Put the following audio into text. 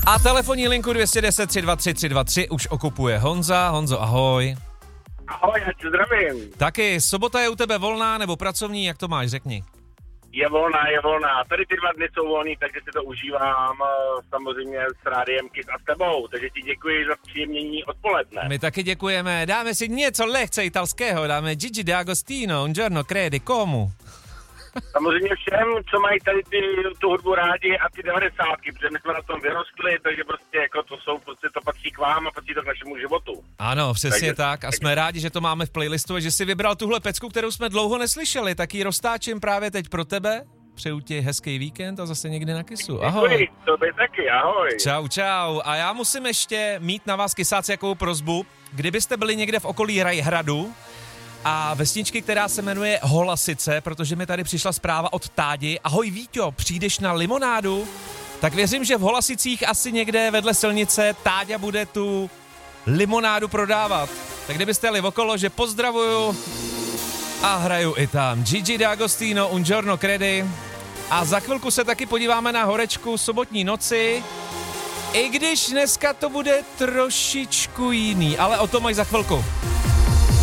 A telefonní linku 210 323 323 už okupuje Honza. Honzo, ahoj. Ahoj, já tě zdravím. Taky, sobota je u tebe volná nebo pracovní, jak to máš, řekni. Je volná. Tady ty 2 dny jsou volný, takže si to užívám samozřejmě s rádiem Kiss a s tebou. Takže ti děkuji za příjemnění odpoledne. My taky děkujeme. Dáme si něco lehce italského, dáme Gigi D'Agostino, Un giorno crede, komu? Samozřejmě všem, co mají tady tu hudbu rádi a ty 90, protože my jsme na tom vyrostli, takže prostě jako to patří k vám a patří to k našemu životu. Ano, přesně tak. A jsme rádi, že to máme v playlistu a že jsi vybral tuhle pecku, kterou jsme dlouho neslyšeli, tak ji roztáčím právě teď pro tebe. Přeju ti hezký víkend a zase někdy na Kissu. Ahoj. Děkuji, tobě taky, ahoj. Čau. A já musím ještě mít na vás, kysáci, jakou prosbu. Kdybyste byli někde v okolí Rajhradu a vesničky, která se jmenuje Holasice, protože mi tady přišla zpráva od Tádi. Ahoj Víťo, přijdeš na limonádu? Tak věřím, že v Holasicích asi někde vedle silnice Táďa bude tu limonádu prodávat. Tak kdybyste jeli okolo, že pozdravuju a hraju i tam. Gigi D'Agostino, Un giorno crede. A za chvilku se taky podíváme na horečku sobotní noci. I když dneska to bude trošičku jiný, ale o tom až za chvilku.